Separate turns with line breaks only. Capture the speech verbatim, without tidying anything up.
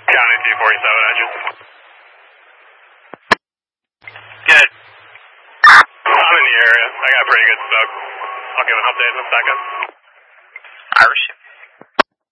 County two forty-seven, engine. Good. I'm in the area. I got pretty good smoke. I'll give an update in a second.